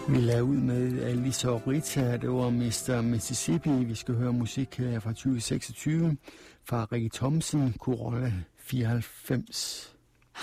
Vi lader ud med Alisa og Rita, det var Mr. Mississippi. Vi skal høre musik her fra 2026 fra Rikke Thomsen, Corolla 94.